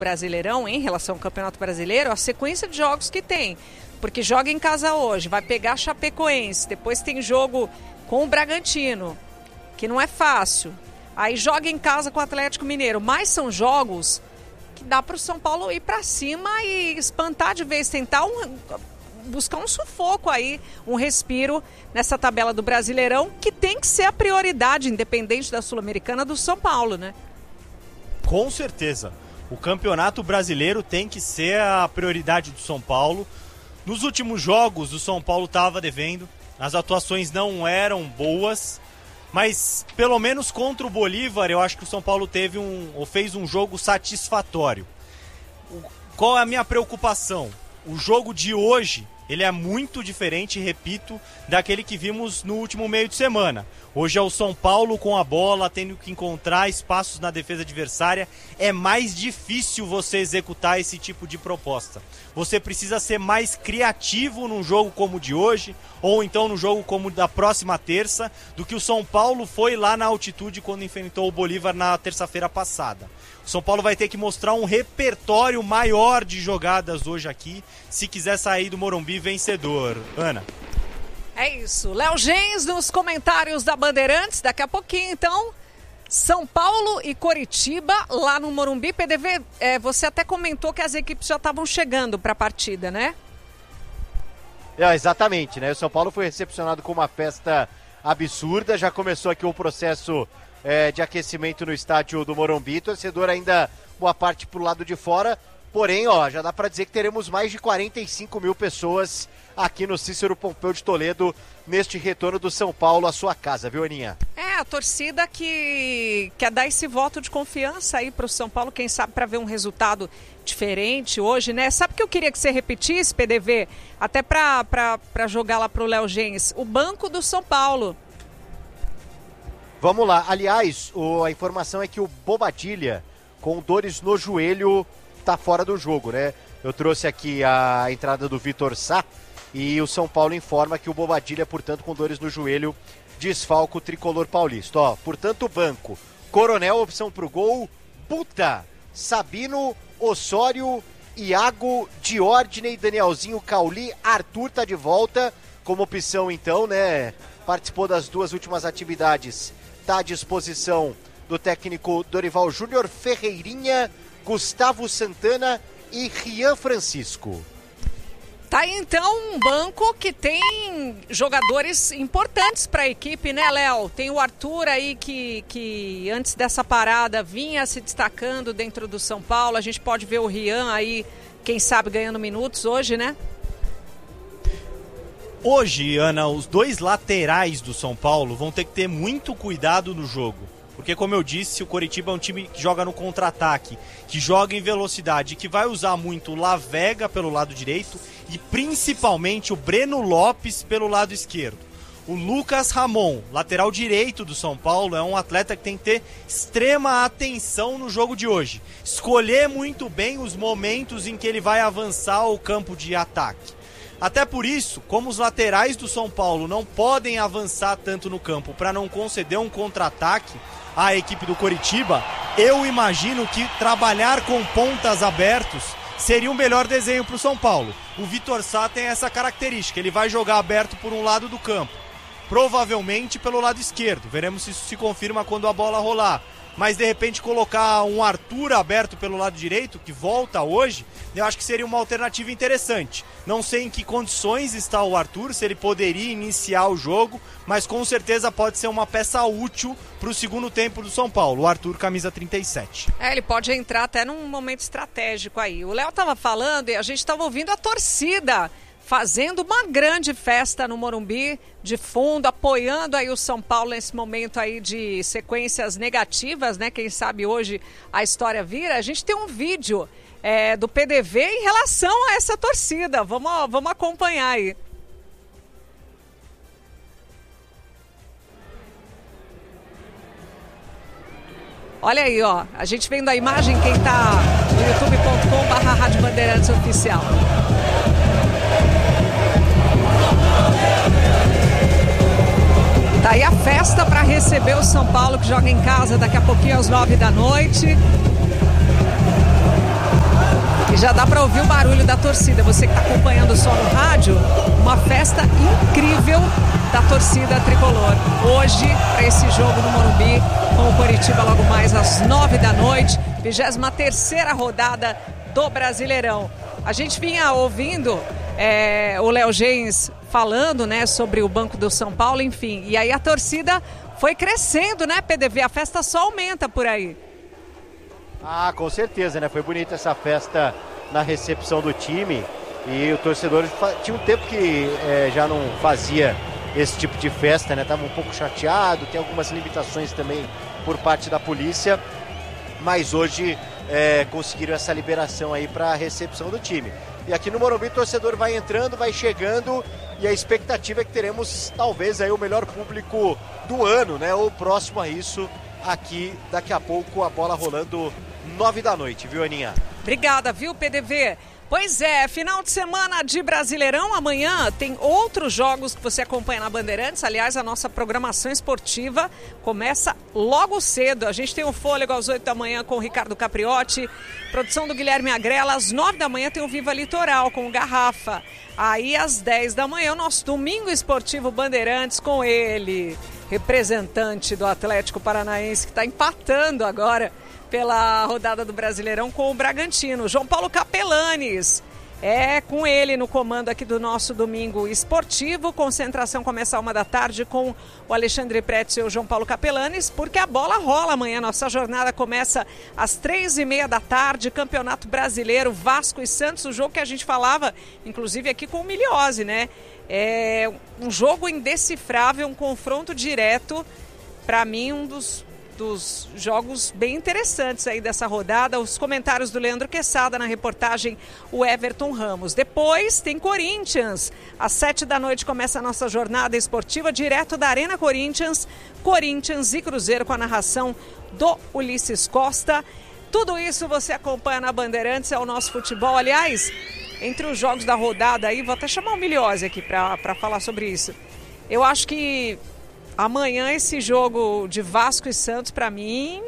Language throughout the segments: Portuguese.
Brasileirão em relação ao Campeonato Brasileiro, a sequência de jogos que tem. Porque joga em casa hoje, vai pegar Chapecoense, depois tem jogo com o Bragantino, que não é fácil. Aí joga em casa com o Atlético Mineiro, mas são jogos que dá para o São Paulo ir para cima e espantar de vez, tentar buscar um sufoco aí, um respiro nessa tabela do Brasileirão, que tem que ser a prioridade, independente da Sul-Americana, do São Paulo, né? Com certeza. O Campeonato Brasileiro tem que ser a prioridade do São Paulo. Nos últimos jogos, o São Paulo estava devendo. As atuações não eram boas. Mas, pelo menos contra o Bolívar, eu acho que o São Paulo fez um jogo satisfatório. Qual é a minha preocupação? O jogo de hoje, ele é muito diferente, repito, daquele que vimos no último meio de semana. Hoje é o São Paulo com a bola, tendo que encontrar espaços na defesa adversária. É mais difícil você executar esse tipo de proposta. Você precisa ser mais criativo num jogo como o de hoje, ou então no jogo como o da próxima terça, do que o São Paulo foi lá na altitude quando enfrentou o Bolívar na terça-feira passada. O São Paulo vai ter que mostrar um repertório maior de jogadas hoje aqui, se quiser sair do Morumbi vencedor. Ana. É isso. Léo Gens nos comentários da Bandeirantes. Daqui a pouquinho, então, São Paulo e Coritiba lá no Morumbi. PDV, você até comentou que as equipes já estavam chegando para a partida, né? Exatamente, né? O São Paulo foi recepcionado com uma festa absurda. Já começou aqui o processo de aquecimento no estádio do Morumbi. Torcedor ainda, boa parte pro lado de fora. Porém, já dá para dizer que teremos mais de 45 mil pessoas aqui no Cícero Pompeu de Toledo, neste retorno do São Paulo à sua casa, viu, Aninha? A torcida que quer dar esse voto de confiança aí pro São Paulo, quem sabe para ver um resultado diferente hoje, né? Sabe o que eu queria que você repetisse, PDV? Até para jogar lá pro Léo Gens, o banco do São Paulo. Vamos lá, aliás, a informação é que o Bobadilha, com dores no joelho, tá fora do jogo, né? Eu trouxe aqui a entrada do Vitor Sá e o São Paulo informa que o Bobadilha, portanto, com dores no joelho, desfalca o tricolor paulista. Portanto, o banco: Coronel, opção pro gol, Puta, Sabino, Osório, Iago, Diordney, Danielzinho, Cauli, Arthur tá de volta como opção, então, né? Participou das duas últimas atividades, tá à disposição do técnico Dorival Júnior, Ferreirinha, Gustavo Santana e Rian Francisco. Tá aí então um banco que tem jogadores importantes para a equipe, né, Léo? Tem o Arthur aí que antes dessa parada vinha se destacando dentro do São Paulo. A gente pode ver o Rian aí, quem sabe, ganhando minutos hoje, né? Hoje, Ana, os dois laterais do São Paulo vão ter que ter muito cuidado no jogo. Porque, como eu disse, o Coritiba é um time que joga no contra-ataque, que joga em velocidade, que vai usar muito o Lavega pelo lado direito e principalmente o Breno Lopes pelo lado esquerdo. O Lucas Ramon, lateral direito do São Paulo, é um atleta que tem que ter extrema atenção no jogo de hoje. Escolher muito bem os momentos em que ele vai avançar o campo de ataque. Até por isso, como os laterais do São Paulo não podem avançar tanto no campo para não conceder um contra-ataque à equipe do Coritiba, eu imagino que trabalhar com pontas abertos seria um melhor desenho para o São Paulo. O Vitor Sá tem essa característica, ele vai jogar aberto por um lado do campo, provavelmente pelo lado esquerdo. Veremos se isso se confirma quando a bola rolar. Mas de repente colocar um Arthur aberto pelo lado direito, que volta hoje, eu acho que seria uma alternativa interessante. Não sei em que condições está o Arthur, se ele poderia iniciar o jogo, mas com certeza pode ser uma peça útil para o segundo tempo do São Paulo. O Arthur, camisa 37. Ele pode entrar até num momento estratégico aí. O Léo estava falando e a gente estava ouvindo a torcida fazendo uma grande festa no Morumbi, de fundo, apoiando aí o São Paulo nesse momento aí de sequências negativas, né? Quem sabe hoje a história vira. A gente tem um vídeo do PDV em relação a essa torcida. Vamos acompanhar aí. Olha aí, a gente vendo a imagem, quem tá no youtube.com/Rádio Bandeirantes Oficial. Tá aí a festa para receber o São Paulo, que joga em casa daqui a pouquinho às 9 da noite. Já dá para ouvir o barulho da torcida. Você que está acompanhando só no rádio, uma festa incrível da torcida tricolor. Hoje, para esse jogo no Morumbi, com o Coritiba logo mais às 9 da noite, 23ª rodada do Brasileirão. A gente vinha ouvindo o Léo Gens falando, né, sobre o Banco do São Paulo, enfim. E aí a torcida foi crescendo, né, PDV? A festa só aumenta por aí. Ah, com certeza, né? Foi bonita essa festa na recepção do time. E o torcedor tinha um tempo que já não fazia esse tipo de festa, né? Tava um pouco chateado, tem algumas limitações também por parte da polícia. Mas hoje conseguiram essa liberação aí para a recepção do time. E aqui no Morumbi o torcedor vai entrando, vai chegando, e a expectativa é que teremos talvez aí o melhor público do ano, né? Ou próximo a isso, aqui daqui a pouco a bola rolando 9 da noite, viu, Aninha? Obrigada, viu, PDV? Pois é, final de semana de Brasileirão. Amanhã tem outros jogos que você acompanha na Bandeirantes. Aliás, a nossa programação esportiva começa logo cedo. A gente tem o Fôlego às 8 da manhã com o Ricardo Capriotti. Produção do Guilherme Agrela. Às 9 da manhã tem o Viva Litoral com o Garrafa. Aí às 10 da manhã o nosso Domingo Esportivo Bandeirantes com ele, representante do Atlético Paranaense, que está empatando agora pela rodada do Brasileirão com o Bragantino, João Paulo Capelanes. É com ele no comando aqui do nosso Domingo Esportivo. Concentração começa às 1 da tarde com o Alexandre Pretz e o João Paulo Capelanes, porque a bola rola amanhã. Nossa jornada começa às 3h30 da tarde, Campeonato Brasileiro, Vasco e Santos, o jogo que a gente falava, inclusive aqui com o Miliose, né? É um jogo indecifrável, um confronto direto. Para mim, um dos jogos bem interessantes aí dessa rodada. Os comentários do Leandro Quesada, na reportagem o Everton Ramos. Depois tem Corinthians. Às 7 da noite começa a nossa jornada esportiva direto da Arena Corinthians. Corinthians e Cruzeiro com a narração do Ulisses Costa. Tudo isso você acompanha na Bandeirantes, é o nosso futebol. Aliás, entre os jogos da rodada aí, vou até chamar o Miliose aqui para falar sobre isso. Eu acho que amanhã esse jogo de Vasco e Santos, para mim,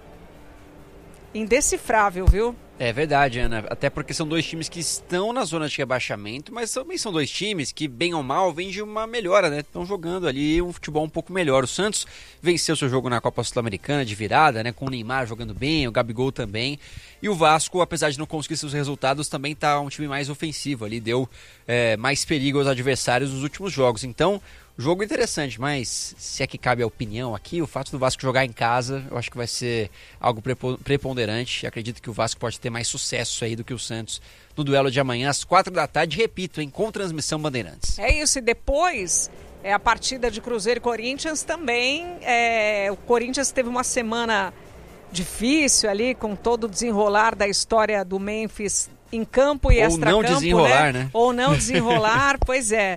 indecifrável, viu? É verdade, Ana. Até porque são dois times que estão na zona de rebaixamento, mas também são dois times que, bem ou mal, vêm de uma melhora, né? Estão jogando ali um futebol um pouco melhor. O Santos venceu seu jogo na Copa Sul-Americana de virada, né? Com o Neymar jogando bem, o Gabigol também. E o Vasco, apesar de não conseguir seus resultados, também está um time mais ofensivo ali, deu mais perigo aos adversários nos últimos jogos. Então, jogo interessante, mas se é que cabe a opinião aqui, o fato do Vasco jogar em casa, eu acho que vai ser algo preponderante. Acredito que o Vasco pode ter mais sucesso aí do que o Santos no duelo de amanhã, às 4 da tarde, repito, com transmissão Bandeirantes. É isso, e depois a partida de Cruzeiro e Corinthians também. O Corinthians teve uma semana difícil ali, com todo o desenrolar da história do Memphis em campo e extracampo. Ou não desenrolar, né? Ou não desenrolar, pois é.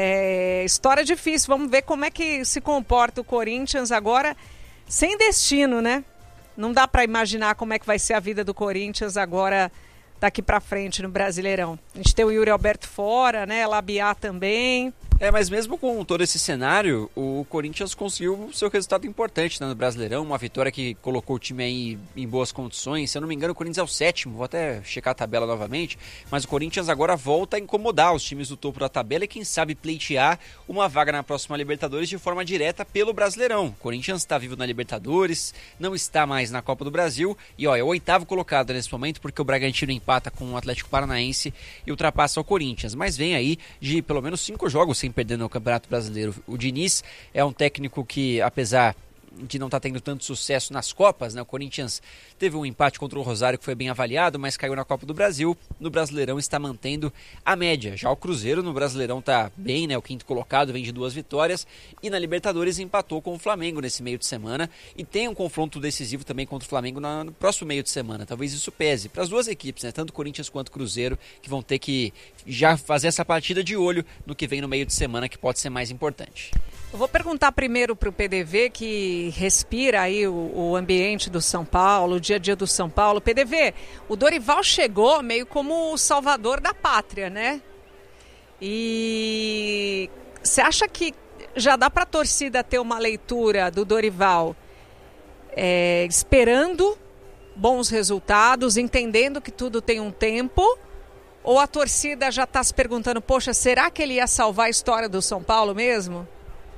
História difícil, vamos ver como é que se comporta o Corinthians agora, sem destino, né? Não dá para imaginar como é que vai ser a vida do Corinthians agora, daqui para frente no Brasileirão. A gente tem o Yuri Alberto fora, né? Labiá também. Mas mesmo com todo esse cenário, o Corinthians conseguiu seu resultado importante, né, no Brasileirão, uma vitória que colocou o time aí em boas condições. Se eu não me engano, o Corinthians é o 7º, vou até checar a tabela novamente, mas o Corinthians agora volta a incomodar os times do topo da tabela e quem sabe pleitear uma vaga na próxima Libertadores de forma direta pelo Brasileirão. O Corinthians está vivo na Libertadores, não está mais na Copa do Brasil e é o 8º colocado nesse momento, porque o Bragantino empata com o Atlético Paranaense e ultrapassa o Corinthians, mas vem aí de pelo menos 5 jogos sem perder no Campeonato Brasileiro. O Diniz é um técnico que, apesar de não estar tendo tanto sucesso nas Copas, né? O Corinthians teve um empate contra o Rosário que foi bem avaliado, mas caiu na Copa do Brasil. No Brasileirão está mantendo a média. Já o Cruzeiro no Brasileirão está bem, né? O 5º colocado, vem de 2 vitórias. E na Libertadores empatou com o Flamengo nesse meio de semana. E tem um confronto decisivo também contra o Flamengo no próximo meio de semana. Talvez isso pese para as duas equipes, né? Tanto Corinthians quanto Cruzeiro, que vão ter que já fazer essa partida de olho no que vem no meio de semana, que pode ser mais importante. Eu vou perguntar primeiro para o PDV, que respira aí o ambiente do São Paulo, o dia a dia do São Paulo. PDV, o Dorival chegou meio como o salvador da pátria, né? E você acha que já dá para a torcida ter uma leitura do Dorival esperando bons resultados, entendendo que tudo tem um tempo? Ou a torcida já está se perguntando, poxa, será que ele ia salvar a história do São Paulo mesmo?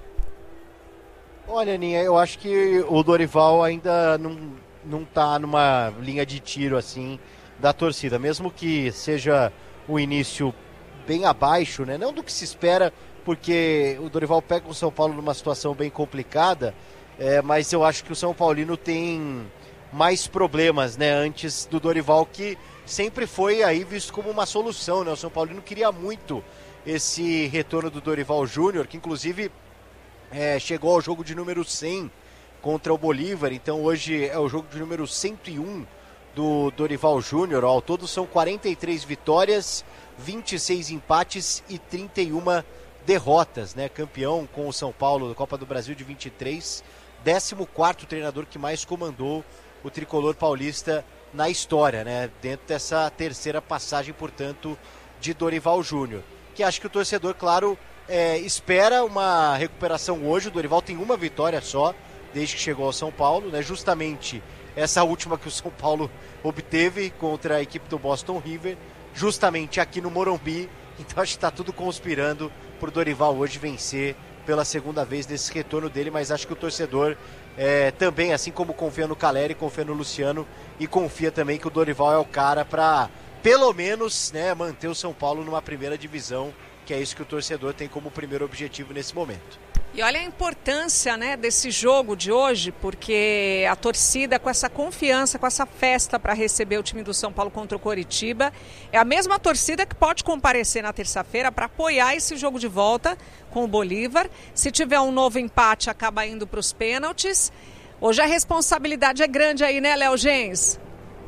Olha, Aninha, eu acho que o Dorival ainda não está numa linha de tiro assim da torcida, mesmo que seja o início bem abaixo, né? Não do que se espera, porque o Dorival pega o São Paulo numa situação bem complicada, mas eu acho que o São Paulino tem mais problemas, né? Antes do Dorival, que sempre foi aí visto como uma solução, né? O São Paulino queria muito esse retorno do Dorival Júnior, que inclusive chegou ao jogo de número 100 contra o Bolívar, então hoje é o jogo de número 101 do Dorival Júnior. Ao todo são 43 vitórias, 26 empates e 31 derrotas, né? Campeão com o São Paulo da Copa do Brasil de 23, 14º treinador que mais comandou o tricolor paulista na história, né? Dentro dessa terceira passagem, portanto, de Dorival Júnior. Que acho que o torcedor, claro, espera uma recuperação hoje. O Dorival tem uma vitória só desde que chegou ao São Paulo, né? Justamente essa última que o São Paulo obteve contra a equipe do Boston River, justamente aqui no Morumbi. Então acho que está tudo conspirando para o Dorival hoje vencer pela segunda vez nesse retorno dele, mas acho que o torcedor também, assim como confia no Caleri, confia no Luciano e confia também que o Dorival é o cara para, pelo menos, né, manter o São Paulo numa primeira divisão, que é isso que o torcedor tem como primeiro objetivo nesse momento. E olha a importância, né, desse jogo de hoje, porque a torcida com essa confiança, com essa festa para receber o time do São Paulo contra o Coritiba, é a mesma torcida que pode comparecer na terça-feira para apoiar esse jogo de volta com o Bolívar. Se tiver um novo empate, acaba indo para os pênaltis. Hoje a responsabilidade é grande aí, né, Léo Gens?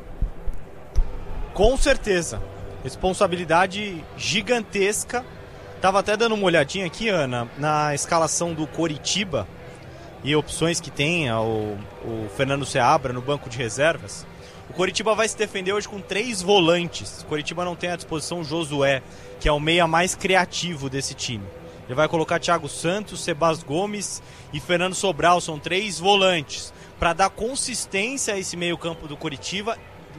Com certeza. Responsabilidade gigantesca. Tava até dando uma olhadinha aqui, Ana, na escalação do Coritiba e opções que tem o Fernando Seabra no banco de reservas. O Coritiba vai se defender hoje com 3 volantes. O Coritiba não tem à disposição o Josué, que é o meia mais criativo desse time. Ele vai colocar Thiago Santos, Sebas Gomes e Fernando Sobral. São 3 volantes para dar consistência a esse meio campo do Coritiba,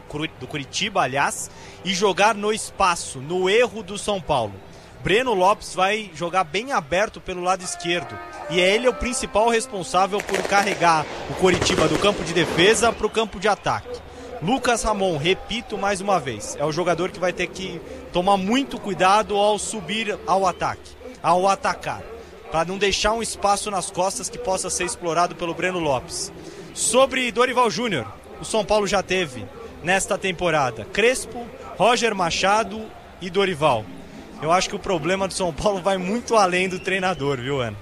aliás, e jogar no espaço, no erro do São Paulo. Breno Lopes vai jogar bem aberto pelo lado esquerdo e ele é o principal responsável por carregar o Coritiba do campo de defesa para o campo de ataque. Lucas Ramon, repito mais uma vez, é o jogador que vai ter que tomar muito cuidado ao subir ao ataque, ao atacar, para não deixar um espaço nas costas que possa ser explorado pelo Breno Lopes. Sobre Dorival Júnior, o São Paulo já teve nesta temporada Crespo, Roger Machado e Dorival. Eu acho que o problema do São Paulo vai muito além do treinador, viu, Ana?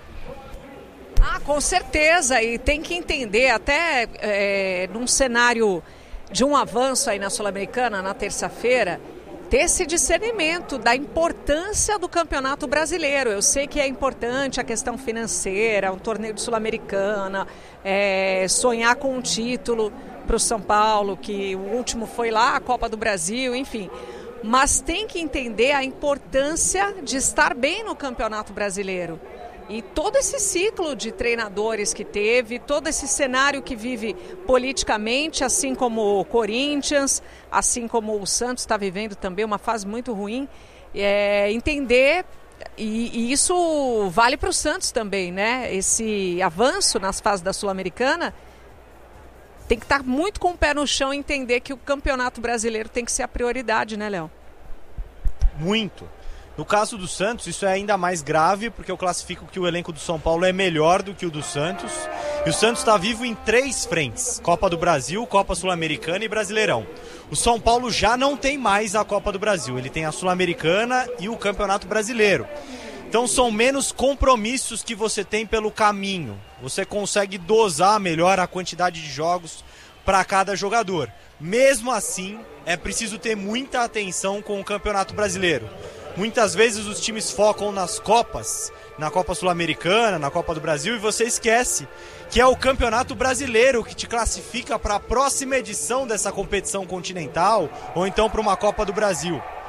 Com certeza, e tem que entender, até num cenário de um avanço aí na Sul-Americana, na terça-feira, ter esse discernimento da importância do Campeonato Brasileiro. Eu sei que é importante a questão financeira, um torneio de Sul-Americana, sonhar com um título para o São Paulo, que o último foi lá, a Copa do Brasil, enfim. Mas tem que entender a importância de estar bem no Campeonato Brasileiro. E todo esse ciclo de treinadores que teve, todo esse cenário que vive politicamente, assim como o Corinthians, assim como o Santos está vivendo também uma fase muito ruim, entender, e isso vale para o Santos também, né? Esse avanço nas fases da Sul-Americana tem que estar muito com o pé no chão e entender que o Campeonato Brasileiro tem que ser a prioridade, né, Léo? Muito. No caso do Santos, isso é ainda mais grave, porque eu classifico que o elenco do São Paulo é melhor do que o do Santos. E o Santos está vivo em 3 frentes: Copa do Brasil, Copa Sul-Americana e Brasileirão. O São Paulo já não tem mais a Copa do Brasil, ele tem a Sul-Americana e o Campeonato Brasileiro. Então são menos compromissos que você tem pelo caminho. Você consegue dosar melhor a quantidade de jogos para cada jogador. Mesmo assim, é preciso ter muita atenção com o Campeonato Brasileiro. Muitas vezes os times focam nas Copas, na Copa Sul-Americana, na Copa do Brasil, e você esquece que é o Campeonato Brasileiro que te classifica para a próxima edição dessa competição continental ou então para uma Copa do Brasil.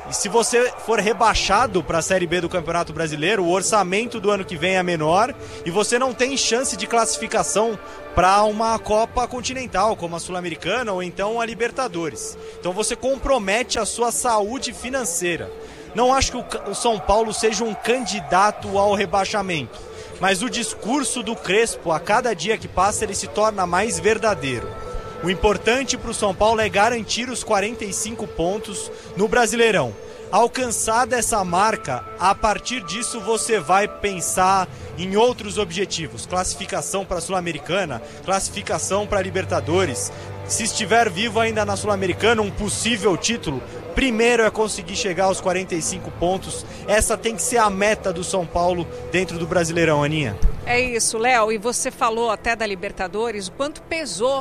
E se você for rebaixado para a Série B do Campeonato Brasileiro, o orçamento do ano que vem é menor e você não tem chance de classificação para uma Copa Continental, como a Sul-Americana ou então a Libertadores. Então você compromete a sua saúde financeira. Não acho que o São Paulo seja um candidato ao rebaixamento, mas o discurso do Crespo, a cada dia que passa, ele se torna mais verdadeiro. O importante para o São Paulo é garantir os 45 pontos no Brasileirão. Alcançada essa marca, a partir disso você vai pensar em outros objetivos. Classificação para a Sul-Americana, classificação para a Libertadores. Se estiver vivo ainda na Sul-Americana, um possível título, primeiro é conseguir chegar aos 45 pontos. Essa tem que ser a meta do São Paulo dentro do Brasileirão, Aninha. É isso, Léo. E você falou até da Libertadores, o quanto pesou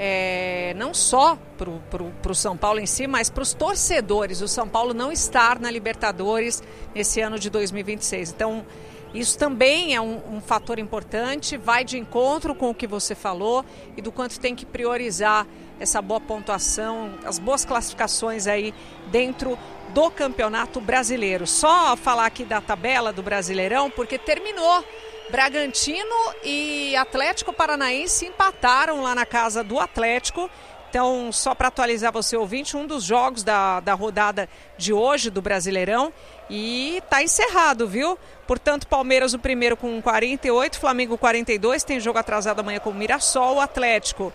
não só para o São Paulo em si, mas para os torcedores, o São Paulo não estar na Libertadores nesse ano de 2026. Então, isso também é um fator importante, vai de encontro com o que você falou e do quanto tem que priorizar essa boa pontuação, as boas classificações aí dentro do Campeonato Brasileiro. Só falar aqui da tabela do Brasileirão, porque terminou. Bragantino e Atlético Paranaense empataram lá na casa do Atlético. Então, só para atualizar você, ouvinte, um dos jogos da rodada de hoje do Brasileirão. E tá encerrado, viu? Portanto, Palmeiras o primeiro com 48, Flamengo 42, tem jogo atrasado amanhã com o Mirassol. O Atlético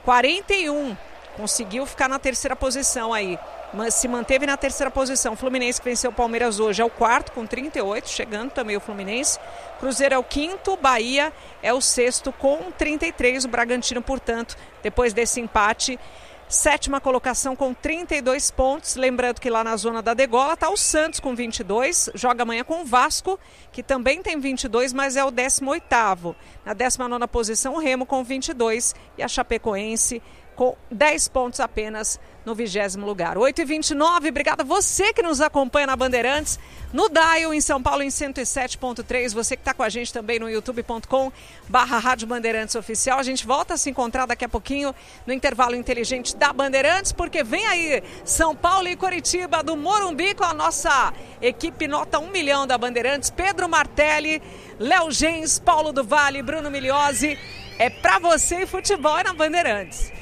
41, conseguiu ficar na terceira posição aí. Mas se manteve na terceira posição. Fluminense que venceu o Palmeiras hoje é o quarto com 38, chegando também o Fluminense. Cruzeiro é o quinto, Bahia é o sexto com 33. O Bragantino, portanto, depois desse empate, sétima colocação com 32 pontos. Lembrando que lá na zona da degola está o Santos com 22, joga amanhã com o Vasco, que também tem 22, mas é o 18º. Na 19ª posição, o Remo com 22 e a Chapecoense com 10 pontos apenas no 20º lugar. 8h29, obrigada a você que nos acompanha na Bandeirantes, no Dial em São Paulo em 107.3, você que está com a gente também no youtube.com/Rádio Bandeirantes Oficial. A gente volta a se encontrar daqui a pouquinho no intervalo inteligente da Bandeirantes, porque vem aí São Paulo e Coritiba do Morumbi com a nossa equipe nota 1 milhão da Bandeirantes, Pedro Martelli, Léo Gens, Paulo do Vale, Bruno Migliosi. É pra você e futebol é na Bandeirantes.